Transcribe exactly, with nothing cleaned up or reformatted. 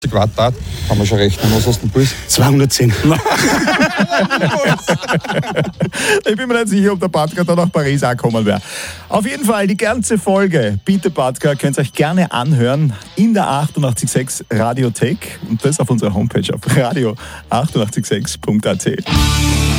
Quadrat, kann man schon rechnen. Was hast du denn Puls? zweihundertzehn. Ich bin mir nicht sicher, ob der Patka da nach Paris angekommen wäre. Auf jeden Fall, die ganze Folge, bitte Patka, könnt ihr euch gerne anhören in der achtundachtzig Komma sechs Radiothek und das auf unserer Homepage auf radio achtundachtzig Komma sechs Punkt a t.